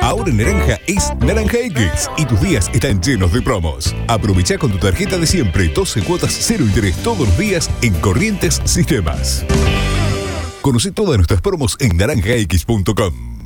Ahora en Naranja es Naranja X y tus días están llenos de promos. Aprovecha con tu tarjeta de siempre 12 cuotas 0 interés todos los días en Corrientes Sistemas. Conoce todas nuestras promos en naranjax.com.